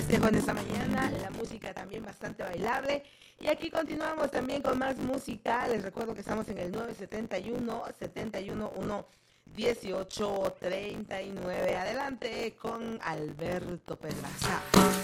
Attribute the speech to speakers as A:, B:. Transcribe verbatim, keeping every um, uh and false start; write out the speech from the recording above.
A: festejo en esta mañana, la música también bastante bailable. Y aquí continuamos también con más música. Les recuerdo que estamos en el nueve siete uno, siete uno uno, uno ocho tres nueve. Adelante con Alberto Pedraza.